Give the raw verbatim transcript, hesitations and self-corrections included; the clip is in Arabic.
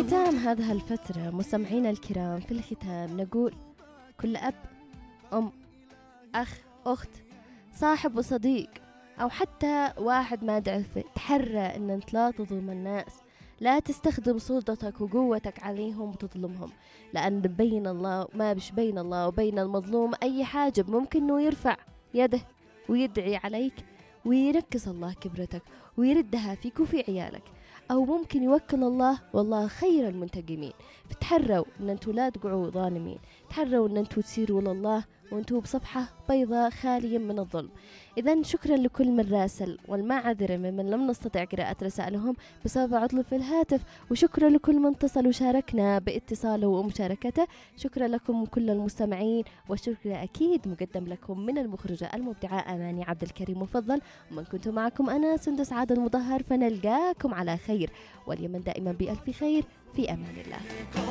ختام هذه الفترة مستمعينا الكرام، في الختام نقول كل أب، أم، أخ، أخت، صاحب وصديق، أو حتى واحد ما تعرفه، تحرى أن أنت لا تظلم الناس، لا تستخدم سلطتك وقوتك عليهم وتظلمهم، لأن بين الله ما بش بين الله وبين المظلوم أي حاجب ممكن أنه يرفع يده ويدعي عليك وينكس الله كبرتك ويردها فيك وفي عيالك، أو ممكن يوكل الله والله خير المنتقمين. فتحروا أن أنتوا لا تقعوا ظالمين، تحروا أن أنتوا تسيروا لله وأنتوا بصفحة بيضاء خالية من الظلم. إذن شكرا لكل من راسل، والمعذرة ممن لم نستطع قراءة رسائلهم بسبب عطل في الهاتف، وشكرا لكل من اتصل وشاركنا باتصاله ومشاركته. شكرا لكم كل المستمعين، وشكرا أكيد مقدم لكم من المخرجة المبدعة أماني عبد الكريم مفضل، ومن كنت معكم أنا سندس عادل المظهر، فنلقاكم على خير، واليمن دائما بألف خير، في أمان الله.